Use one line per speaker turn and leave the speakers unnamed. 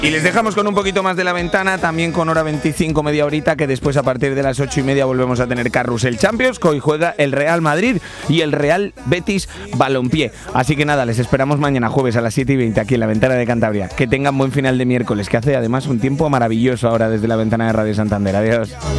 Y les dejamos con un poquito más de la ventana, también con hora 25, media horita, que después a partir de las 8:30 volvemos a tener Carrusel Champions, que hoy juega el Real Madrid y el Real Betis Balompié. Así que nada, les esperamos mañana jueves a las 7:20 aquí en la Ventana de Cantabria. Que tengan buen final de miércoles, que hace además un tiempo maravilloso ahora desde la Ventana de Radio Santander. Adiós.